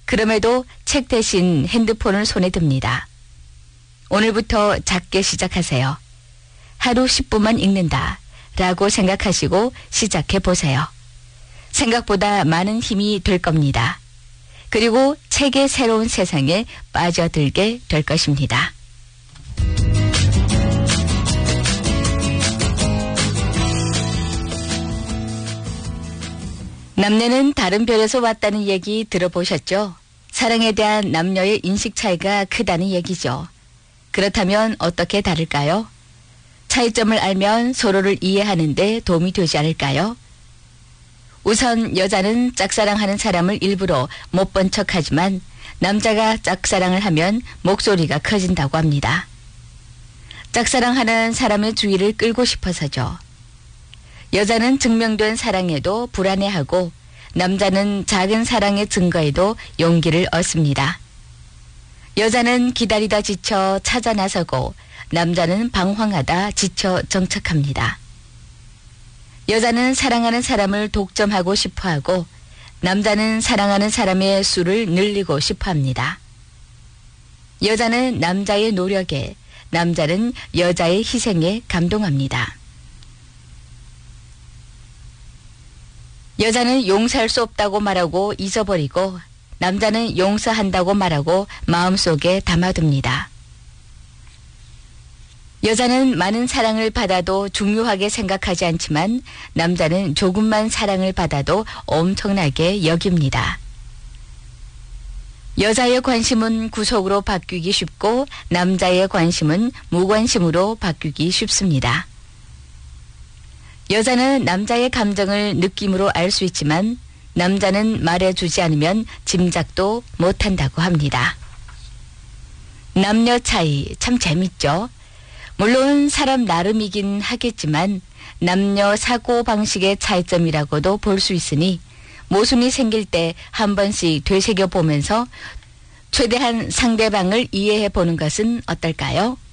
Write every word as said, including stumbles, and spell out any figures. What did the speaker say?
그럼에도 책 대신 핸드폰을 손에 듭니다. 오늘부터 작게 시작하세요. 하루 십 분만 읽는다 라고 생각하시고 시작해 보세요. 생각보다 많은 힘이 될 겁니다. 그리고 책의 새로운 세상에 빠져들게 될 것입니다. 남녀는 다른 별에서 왔다는 얘기 들어보셨죠? 사랑에 대한 남녀의 인식 차이가 크다는 얘기죠. 그렇다면 어떻게 다를까요? 차이점을 알면 서로를 이해하는 데 도움이 되지 않을까요? 우선 여자는 짝사랑하는 사람을 일부러 못 본 척하지만 남자가 짝사랑을 하면 목소리가 커진다고 합니다. 짝사랑하는 사람의 주의를 끌고 싶어서죠. 여자는 증명된 사랑에도 불안해하고 남자는 작은 사랑의 증거에도 용기를 얻습니다. 여자는 기다리다 지쳐 찾아 나서고 남자는 방황하다 지쳐 정착합니다. 여자는 사랑하는 사람을 독점하고 싶어하고 남자는 사랑하는 사람의 수를 늘리고 싶어합니다. 여자는 남자의 노력에, 남자는 여자의 희생에 감동합니다. 여자는 용서할 수 없다고 말하고 잊어버리고 남자는 용서한다고 말하고 마음속에 담아둡니다. 여자는 많은 사랑을 받아도 중요하게 생각하지 않지만 남자는 조금만 사랑을 받아도 엄청나게 여깁니다. 여자의 관심은 구속으로 바뀌기 쉽고 남자의 관심은 무관심으로 바뀌기 쉽습니다. 여자는 남자의 감정을 느낌으로 알 수 있지만 남자는 말해주지 않으면 짐작도 못한다고 합니다. 남녀 차이 참 재밌죠? 물론 사람 나름이긴 하겠지만 남녀 사고방식의 차이점이라고도 볼 수 있으니 모순이 생길 때 한 번씩 되새겨보면서 최대한 상대방을 이해해 보는 것은 어떨까요?